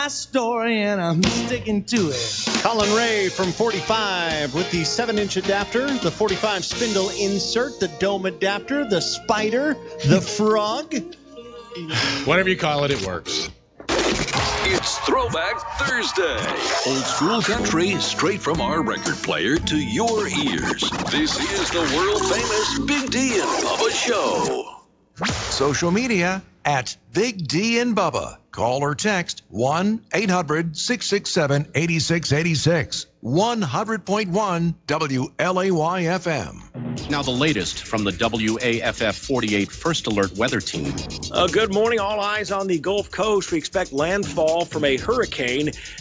story and I'm sticking to it. Colin Ray from 45 with the 7-inch adapter, the 45 spindle insert, the dome adapter, the spider, the frog. Whatever you call it, it works. It's Throwback Thursday. Old school country straight from our record player to your ears. This is the world famous Big D and Bubba Show. Social media at Big D and Bubba. Call or text 1-800-667-8686. 100.1 WLAY-FM. Now the latest from the WAFF 48 First Alert Weather Team. Good morning. All eyes on the Gulf Coast. We expect landfall from a hurricane